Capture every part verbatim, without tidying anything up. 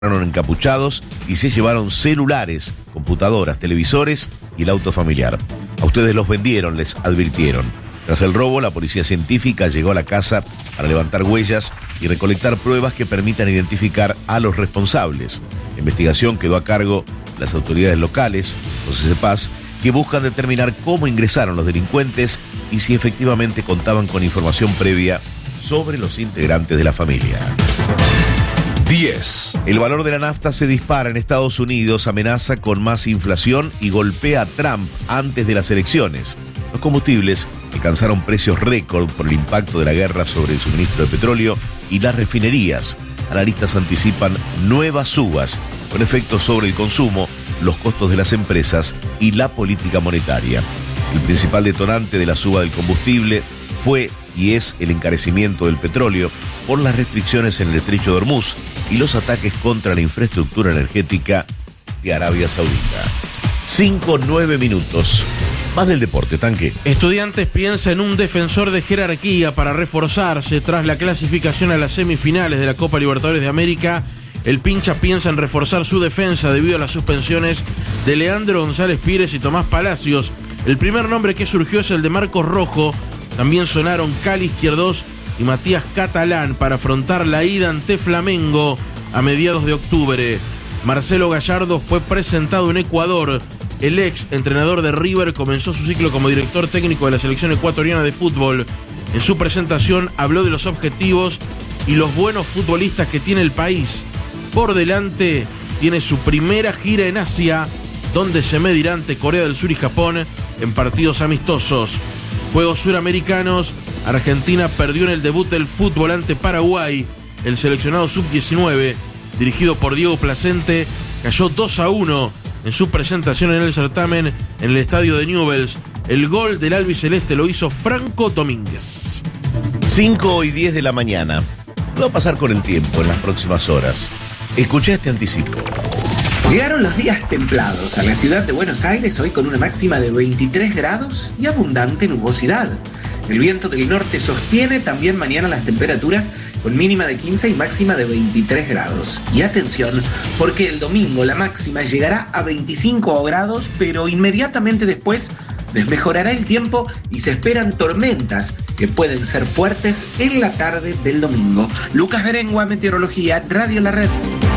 Fueron encapuchados y se llevaron celulares, computadoras, televisores y el auto familiar. A ustedes los vendieron, les advirtieron. Tras el robo, la policía científica llegó a la casa para levantar huellas y recolectar pruebas que permitan identificar a los responsables. La investigación quedó a cargo de las autoridades locales, los C E P A S, que buscan determinar cómo ingresaron los delincuentes y si efectivamente contaban con información previa sobre los integrantes de la familia. diez. El valor de la nafta se dispara en Estados Unidos, amenaza con más inflación y golpea a Trump antes de las elecciones. Los combustibles alcanzaron precios récord por el impacto de la guerra sobre el suministro de petróleo y las refinerías. Analistas anticipan nuevas subas con efectos sobre el consumo, los costos de las empresas y la política monetaria. El principal detonante de la suba del combustible fue y es el encarecimiento del petróleo por las restricciones en el estrecho de Hormuz y los ataques contra la infraestructura energética de Arabia Saudita. Cinco, nueve minutos. Más del deporte, Tanque. Estudiantes piensa en un defensor de jerarquía para reforzarse tras la clasificación a las semifinales de la Copa Libertadores de América. El Pincha piensa en reforzar su defensa debido a las suspensiones de Leandro González Pires y Tomás Palacios. El primer nombre que surgió es el de Marcos Rojo. También sonaron Cali Izquierdos y Matías Catalán para afrontar la ida ante Flamengo a mediados de octubre. Marcelo Gallardo fue presentado en Ecuador. El ex entrenador de River comenzó su ciclo como director técnico de la selección ecuatoriana de fútbol. En su presentación habló de los objetivos y los buenos futbolistas que tiene el país. Por delante tiene su primera gira en Asia, donde se medirá ante Corea del Sur y Japón en partidos amistosos. Juegos Suramericanos, Argentina perdió en el debut del fútbol ante Paraguay. El seleccionado sub diecinueve, dirigido por Diego Placente, cayó dos a uno en su presentación en el certamen en el estadio de Newell's. El gol del albiceleste lo hizo Franco Domínguez. cinco y diez de la mañana. ¿Qué va a pasar con el tiempo en las próximas horas? Escuché este anticipo. Llegaron los días templados a la ciudad de Buenos Aires hoy con una máxima de veintitrés grados y abundante nubosidad. El viento del norte sostiene también mañana las temperaturas con mínima de quince y máxima de veintitrés grados. Y atención, porque el domingo la máxima llegará a veinticinco grados, pero inmediatamente después desmejorará el tiempo y se esperan tormentas que pueden ser fuertes en la tarde del domingo. Lucas Berengua, Meteorología, Radio La Red.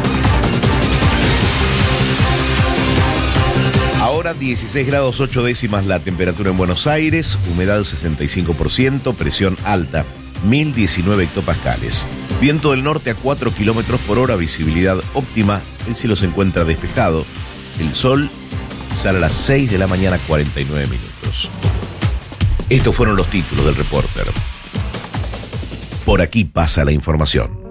Ahora dieciséis grados ocho décimas la temperatura en Buenos Aires, humedad sesenta y cinco por ciento, presión alta, mil diecinueve hectopascales. Viento del norte a cuatro kilómetros por hora, visibilidad óptima, el cielo se encuentra despejado, el sol sale a las seis de la mañana, cuarenta y nueve minutos. Estos fueron los títulos del Reporter. Por aquí pasa la información.